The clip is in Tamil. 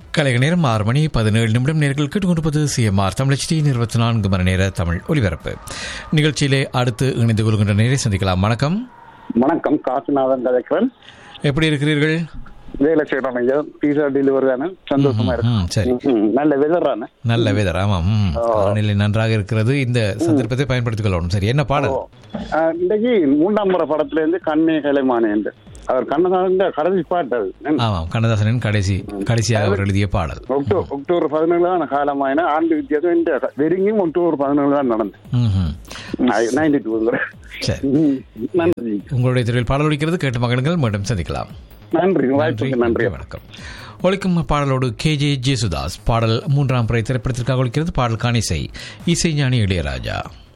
கலைக நேரம் 6 மணி 17 நிமிடம். நேர்கள் கேட்டுக்கொண்டிருப்பது CMR தமிழ் HD 24 மணி நேர தமிழ் ஒலிபரப்பு நிகழ்ச்சியிலே அடுத்து இணைந்து கொள்கின்ற நேரை சந்திக்கலாம். வணக்கம். வணக்கம், காசிநாதன் கதைக்கிறேன். எப்படி இருக்கிறீர்கள்? வேலை செய்யறோம் ஐயா, பீஸா டெலிவரி தானே, சந்தோஷமா இருக்கு. சரி, நல்ல வெதரானே. நல்ல வெதர். ஆமாம், காலநிலை நன்றாக இருக்கிறது. இந்த சந்தர்ப்பத்தை பயன்படுத்திக் கொள்ளணும். சரி, என்ன பாடல்? இன்றைக்கு 3ஆம் முறை படத்துல இருந்து கண்ணே கலைமானே என்று அவர் கண்ணதாசன் கடைசி பாட்டு. ஆமாம், கண்ணதாசனின் கடைசியாக அவர் எழுதிய பாடல். அக்டோபர் 17 தான் காலமாயின. ஆண்டு வித்தியாசம் இந்த வெறுங்கும் அக்டோபர் 17 தான் நடந்தது. 92. சரி, நன்றி. உங்களுடைய தெருவில் பாடல் ஒலிக்கிறது, கேட்டு மகன்கள். மீண்டும் சந்திக்கலாம். நன்றி, வாய்ப்புக்கு நன்றி. வணக்கம். ஒலிக்கும் பாடலோடு KJ ஜேசுதாஸ் பாடல் 3ஆம் முறை திரைப்படத்திற்காக ஒலிக்கிறது. பாடலுக்கான இசை ஞானி இளையராஜா.